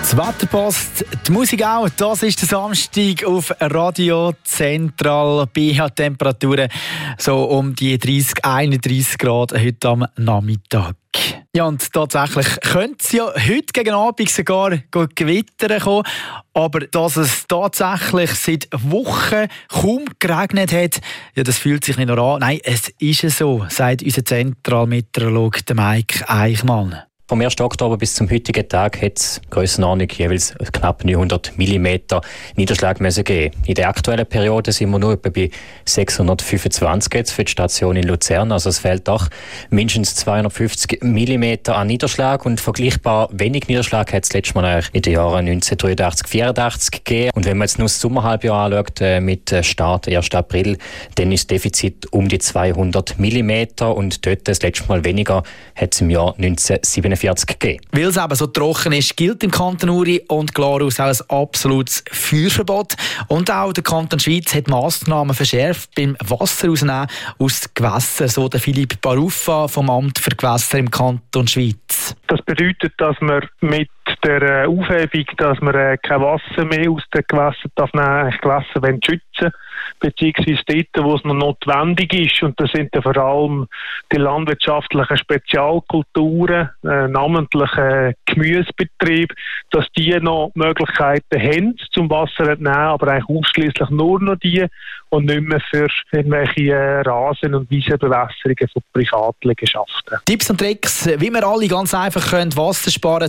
Das Wetter passt, die Musik auch. Das ist der Samstag auf Radio Zentral. pH-Temperaturen so um die 30, 31 Grad heute am Nachmittag. Ja, und tatsächlich könnte es ja heute gegen Abend sogar gewittern kommen. Aber dass es tatsächlich seit Wochen kaum geregnet hat, ja, das fühlt sich nicht nur an. Nein, es ist so, sagt unser Zentralmeteorologe Mike Eichmann. Vom 1. Oktober bis zum heutigen Tag hat es Grössenordnung jeweils knapp 900 mm Niederschlag geben. In der aktuellen Periode sind wir nur etwa bei 625 jetzt für die Station in Luzern. Also es fehlt doch mindestens 250 mm an Niederschlag. Und vergleichbar wenig Niederschlag hat es letztes Mal in den Jahren 1983, 1984 gegeben. Und wenn man jetzt nur das Sommerhalbjahr anschaut, mit Start 1. April, dann ist das Defizit um die 200 mm. Und dort das letzte Mal weniger hat es im Jahr 1947 gegeben. Weil es eben so trocken ist, gilt im Kanton Uri und Glarus auch ein absolutes Feuerverbot. Und auch der Kanton Schwyz hat Massnahmen verschärft beim Wasserausnehmen aus Gewässern, so der Philipp Baruffa vom Amt für Gewässer im Kanton Schwyz. Das bedeutet, dass man mit der Aufhebung, dass man kein Wasser mehr aus den Gewässern nehmen darf, Gewässer schützen, beziehungsweise dort, wo es noch notwendig ist. Und das sind dann vor allem die landwirtschaftlichen Spezialkulturen, namentlich Gemüsebetrieb, dass die noch Möglichkeiten haben, zum Wasser zu nehmen, aber eigentlich ausschliesslich nur noch die und nicht mehr für irgendwelche Rasen- und Wiesenbewässerungen von Privatliegenschaften. Tipps und Tricks, wie wir alle ganz einfach Wasser sparen